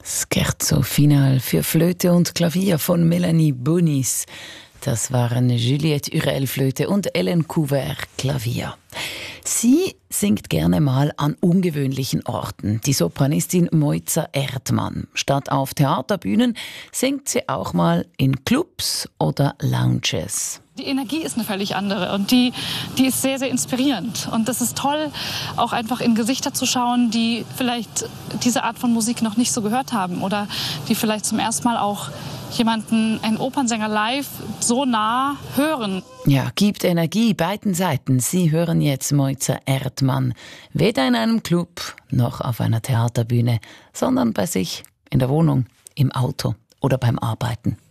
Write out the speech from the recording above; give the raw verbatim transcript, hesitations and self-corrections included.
Scherzo Final für Flöte und Klavier von Melanie Bonis. Das waren Juliette Hurel Flöte und Ellen Couvert Klavier. Sie singt gerne mal an ungewöhnlichen Orten. Die Sopranistin Mojca Erdmann. Statt auf Theaterbühnen singt sie auch mal in Clubs oder Lounges. Die Energie ist eine völlig andere und die, die ist sehr, sehr inspirierend. Und das ist toll, auch einfach in Gesichter zu schauen, die vielleicht diese Art von Musik noch nicht so gehört haben oder die vielleicht zum ersten Mal auch jemanden, einen Opernsänger live so nah hören. Ja, gibt Energie beiden Seiten. Sie hören jetzt Mojca Erdmann. Weder in einem Club noch auf einer Theaterbühne, sondern bei sich in der Wohnung, im Auto oder beim Arbeiten.